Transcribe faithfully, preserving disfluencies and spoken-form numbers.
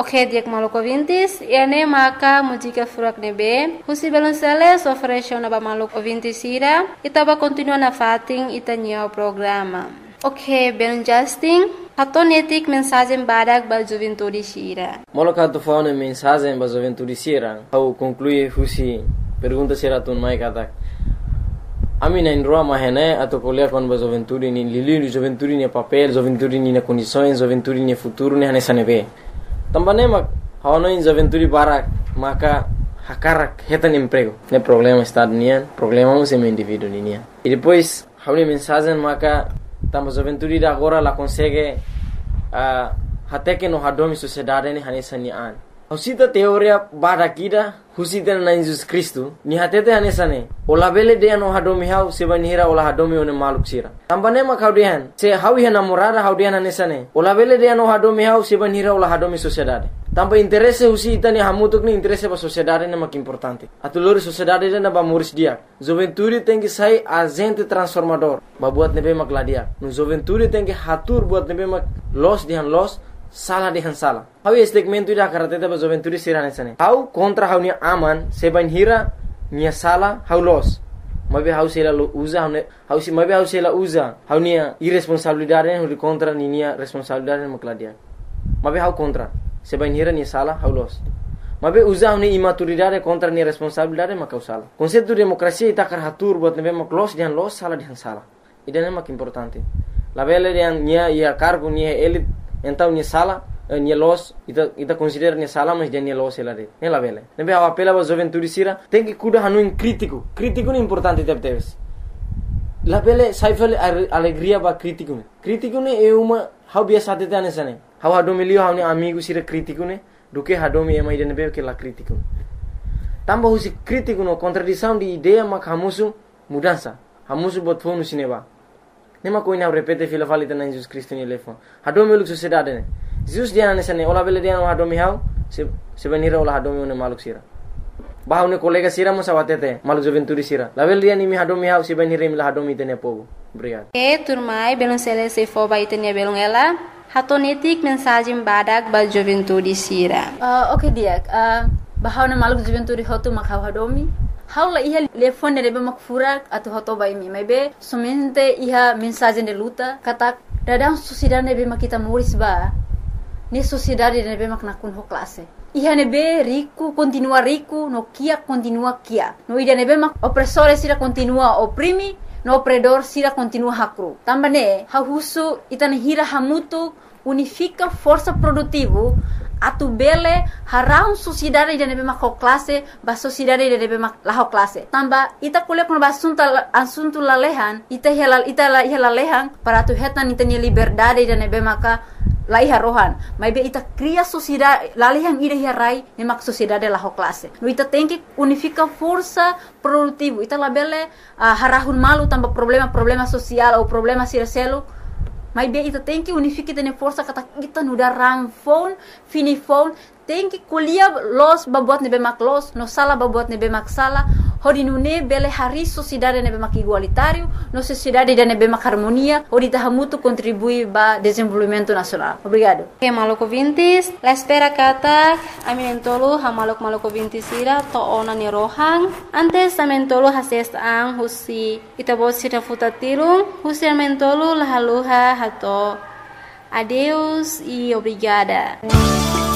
Ok, diak maluco ouvintes, e ane maka música furak nebe, husi belonceles oferece na ba maluco ouvintes ira, itaba continua na fating itanya o programa. Ok, ben Justin, hatonetik mensagem badak ba juventude sira. Moloka tu faune mensagem ba juventude sira, au conclui husi pergunta sira tun mai katak. Ami na indroa mahene atau kuliah kon ba juventude ni lili juventude ni papel, juventude ni na condições, juventude ni futuro ni hane sanebe. Tambane mak hawana in juventude barak maka hakarak hetan emprego. Ne problema estado nian, problema um sem indivíduo nian. E depois hauni mensagem maka tamba juventude da agora la consegue uh, hateke no hadomi sociedade ni hane sanian. Husita teoria barakida husita na Jesus Cristo ni hatete hanesane ola bele de no hadomi hau sebanira ola hadomi one maluk sira tambane ma kaudian se hawi hana morada haudian hanesane ola bele de no hadomi hau sebanira ola hadomi sociedade tamba interesse husita ni hamutuk ni interesse ba sociedade na mak importante atulori sociedade na ba moris dia juventude tem que sai agente transformador ba buat nebe mak ladia no juventude tem que hatur buat nebe mak los dihan los salah dihan salah. Hau segmento ida karateta ba juventude sirane sane. Hau kontra hau ni aman seban hira nia salah hau los. Mabe hau sela lo usa hau hau si mabe hau sela usa hau nia irresponsabilidade hau kontra ni nia responsabilidade makladia. Mabe hau kontra seban hira nia salah hau los. Mabe usa hau ni imaturidade kontra nia responsabilidade makau salah. Konsepto demokrasia ita karatur buat nebe mak los dihan los salah dihan salah. Idane mak importante. La bele dihan nia ia cargo nia elit então ni sala ni los ita ita considera ni sala mas dia ni los ela de ne la vele nebe a apela ba juventude sira tem que cuida hanu in crítico crítico ni importante deve ter la vele sai vele alegria ba crítico crítico ne é uma how biasa te tane sane how hado milio how ni amigo sira crítico ne do que hado mi ema ide nebe que la crítico tamba husi crítico no contradição de ideia mak hamusu mudança hamusu bot fonu sineba nema ko ina repete fila falita na Jesus Cristo ni lefon hado meluk sociedade ne Jesus dia ne sane ola bele dia no hado mi hau se se benira ola hado mi ne maluk sira bahau ne kolega sira mo sawatete maluk juventude sira la bele dia ni mi hado mi hau se benira mi la hado mi tene pogo obrigado e turmai belon sele se fo ba itenia belon ela hatonetik mensagem badak ba juventude sira uh, okay dia uh, bahau ne maluk juventude hotu makhau hado mi Haula iha telefone de mak furak atau hoto bai mi maybe somente iha mensagem de luta kata dadang sociedade nebe mak kita moris ba ni sociedade nebe mak nakun ho classe iha nebe rico continua rico no kia continua kia no ida nebe mak opressore sira continua oprimi no opredor sira continua hakru tambane ha husu itane hira hamutu unifica força produtivo atu bele harau sociedade de nebe mak classe ba sociedade de nebe mak la classe tamba ita kuliah kun basunta asuntu lalehan ita hela ita la hela lehan para tu hetan ita ni liberdade de nebe maka la iha rohan mai be ita cria sociedade lalehan ida hirai ne mak sociedade la classe no ita tem que unifica força produtivo ita la bele uh, harahun malu tamba problema problema social ou problema siraselo mas bem, ita tem que unificar tene força kata kita nuda ramfon, finifon, tem que colher los babuat nebe mak los, no sala babuat nebe mak sala, hodi nune bele hari sociedade nebe mak igualitário, no sociedade de nebe mak harmonia, hodi tahamutu contribui ba desenvolvimento nacional. Obrigado. Okay, maluco ouvintes, la espera kata aminentolo ha maluk maluco ouvintes ira to ona ni rohang, antes amentolo hases ang husi itabot sira futatirung, husi amentolo lahaluha hato. Adeus e obrigada.